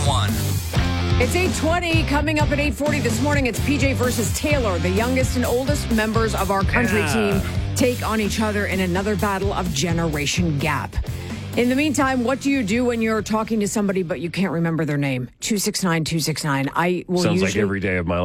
911. It's 8:20. Coming up at 8:40 this morning, it's PJ versus Taylor. The youngest and oldest members of our country team take on each other in another battle of generation gap. In the meantime, what do you do when you're talking to somebody but you can't remember their name? 269-269. Sounds like every day of my